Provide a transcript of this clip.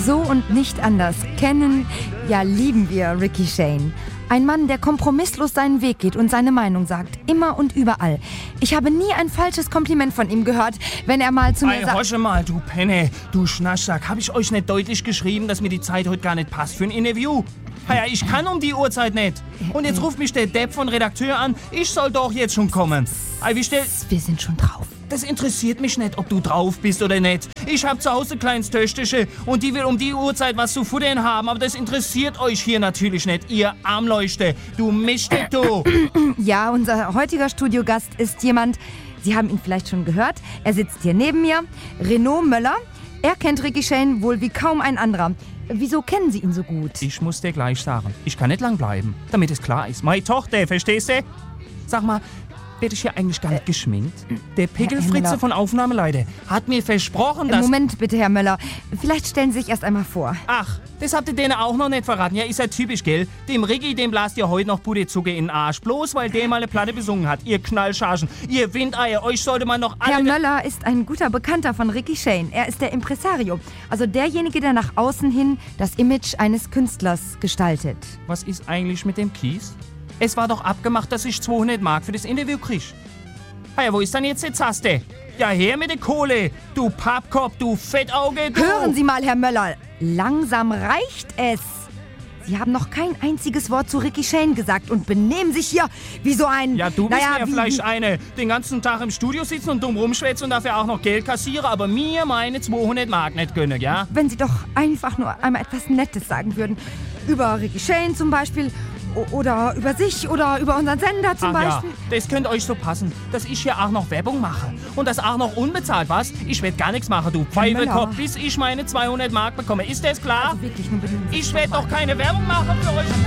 So und nicht anders kennen, ja lieben wir Ricky Shane. Ein Mann, der kompromisslos seinen Weg geht und seine Meinung sagt. Immer und überall. Ich habe nie ein falsches Kompliment von ihm gehört, wenn er mal zu mir sagt... Hosche mal, du Penne, du Schnaschsack. Hab ich euch nicht deutlich geschrieben, dass mir die Zeit heute gar nicht passt für ein Interview? Ja, ich kann um die Uhrzeit nicht. Und jetzt ruft mich der Depp von Redakteur an. Ich soll doch jetzt schon kommen. Wir sind schon drauf. Das interessiert mich nicht, ob du drauf bist oder nicht. Ich hab zu Hause ein kleines Töchterchen und die will um die Uhrzeit was zu futtern haben. Aber das interessiert euch hier natürlich nicht, ihr Armleuchte. Du Mischtet, du. Ja, unser heutiger Studiogast ist jemand, Sie haben ihn vielleicht schon gehört. Er sitzt hier neben mir, Renaud Möller. Er kennt Ricky Shane wohl wie kaum ein anderer. Wieso kennen Sie ihn so gut? Ich muss dir gleich sagen, ich kann nicht lang bleiben, damit es klar ist. Meine Tochter, verstehst du? Sag mal, werde ich hier eigentlich gar nicht geschminkt? Der Pickelfritze von Aufnahmeleiter hat mir versprochen, dass... Moment bitte, Herr Möller. Vielleicht stellen Sie sich erst einmal vor. Ach, das habt ihr denen auch noch nicht verraten. Ja, ist ja typisch, gell? Dem Ricky, dem blast ihr heute noch Puderzucker in den Arsch. Bloß, weil der mal eine Platte besungen hat. Ihr Knallchargen, ihr Windeier, euch sollte man noch alle... Herr Möller ist ein guter Bekannter von Ricky Shane. Er ist der Impresario. Also derjenige, der nach außen hin das Image eines Künstlers gestaltet. Was ist eigentlich mit dem Kies? Es war doch abgemacht, dass ich 200 Mark für das Interview krieg. Ja, wo ist dann jetzt die Zaste? Ja, her mit der Kohle, du Pappkopf, du Fettauge, du... Hören Sie mal, Herr Möller, langsam reicht es. Sie haben noch kein einziges Wort zu Ricky Shane gesagt und benehmen sich hier wie so ein... Ja, du bist mir vielleicht eine, den ganzen Tag im Studio sitzen und dumm rumschwätzen und dafür auch noch Geld kassiere, aber mir meine 200 Mark nicht gönnen, ja? Wenn Sie doch einfach nur einmal etwas Nettes sagen würden. Über Ricky Shane zum Beispiel... Oder über sich oder über unseren Sender zum Beispiel. Ja, das könnte euch so passen, dass ich hier auch noch Werbung mache. Und das auch noch unbezahlt, was? Ich werde gar nichts machen, du Pfeifekopf, bis ich meine 200 Mark bekomme. Ist das klar? Also wirklich, nur ich werde doch keine Werbung machen für euch.